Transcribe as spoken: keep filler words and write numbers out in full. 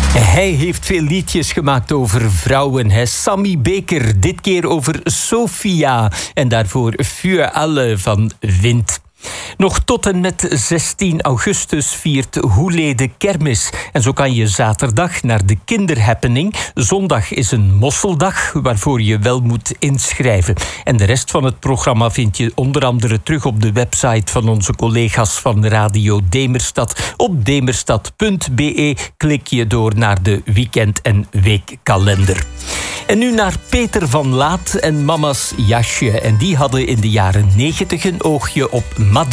Hij heeft veel liedjes gemaakt over vrouwen. Hè? Sammy Baker, dit keer over Sophia. En daarvoor Für alle van Wind. Nog tot en met zestien augustus viert Hoele de kermis. En zo kan je zaterdag naar de kinderhappening. Zondag is een mosseldag waarvoor je wel moet inschrijven. En de rest van het programma vind je onder andere terug op de website van onze collega's van Radio Demerstad. Op demerstad punt be klik je door naar de weekend- en weekkalender. En nu naar Peter van Laat en Mama's Jasje. En die hadden in de jaren negentig een oogje op Madeleine.